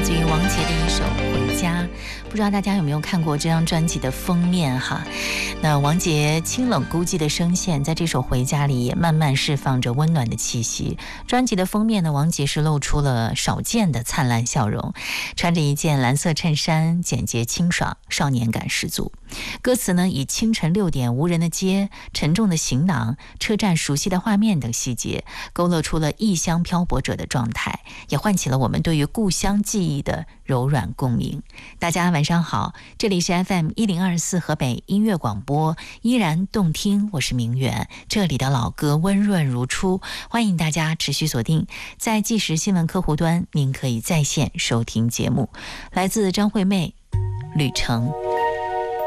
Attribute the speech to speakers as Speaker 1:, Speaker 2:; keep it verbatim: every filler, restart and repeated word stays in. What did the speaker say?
Speaker 1: 自于王杰的一首《回家》，不知道大家有没有看过这张专辑的封面哈？那王杰清冷孤寂的声线，在这首《回家》里也慢慢释放着温暖的气息。专辑的封面呢，王杰是露出了少见的灿烂笑容，穿着一件蓝色衬衫，简洁清爽，少年感十足。歌词呢，以清晨六点无人的街、沉重的行囊、车站熟悉的画面等细节，勾勒出了异乡漂泊者的状态，也唤起了我们对于故乡记忆的柔软共鸣。大家晚上好，这里是 F M 一零二四河北音乐广播，依然动听，我是明远，这里的老歌温润如初，欢迎大家持续锁定。在即时新闻客户端，您可以在线收听节目。来自张惠妹，旅程。